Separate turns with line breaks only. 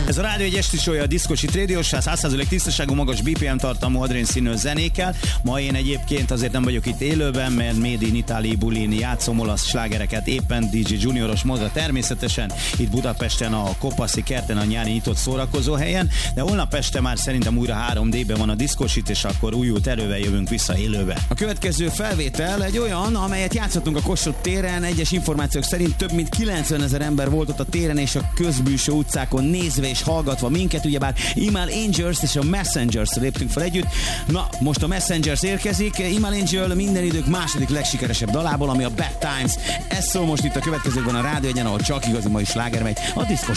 Ez a Rádió egy esti show, a Diszkosit Radio Show, 100% tisztaságú, magas BPM tartalmú, adrén színű zenékkel. Ma én egyébként azért nem vagyok itt élőben, mert Made in Italy bulin játszom olasz slágereket, éppen DJ Junioros módra természetesen itt Budapesten a Kopaszi kerten a nyári nyitott szórakozó helyen, de holnap este már szerintem újra 3D-ben van a Diszkosit, és akkor újult erővel jövünk vissza élőbe. A következő felvétel egy olyan, amelyet játszottunk a Kossuth téren, egyes információk szerint több mint 90 000 ember volt ott a téren és a közbűső utcákon nézve és hallgatva minket, ugyebár Imal Angels és a Messengers léptünk fel együtt. Na, most a Messengers érkezik, Imal Angel minden idők második legsikeresebb dalából, ami a Bad Times. Ez szól most itt a következőkben a Rádió Egyen, ahol csak igazi mai sláger megy, a Diszkos